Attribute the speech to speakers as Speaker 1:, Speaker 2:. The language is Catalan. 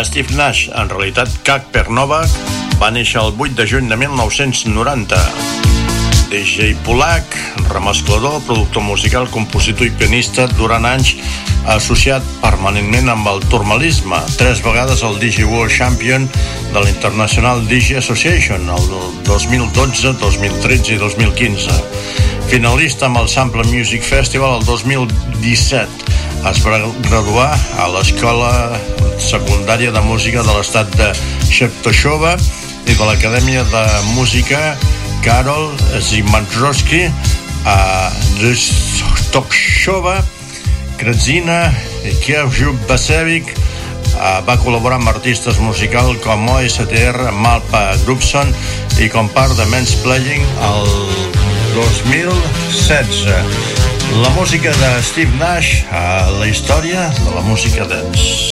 Speaker 1: Steve Nash, en realitat Kacper Novak, va néixer el 8 de juny de 1990. DJ polac, remesclador, productor musical, compositor i pianista, durant anys associat permanentment amb el turmalisme, 3 vegades el DJ World Champion de l'International DJ Association, el 2012, 2013 i 2015. Finalista amb el Sample Music Festival el 2017. Es va graduar a l'Escola Secundària de Música de l'estat de Sheptoshova i de l'Acadèmia de Música Karol Szymanowski a Rostokshova, Kredzina i Kiev Basevic. Va col·laborar amb artistes musicals com OSTR, Malpa Grubson i com part de Men's Playing el 2016. La música de Steve Nash a la història de la música dance.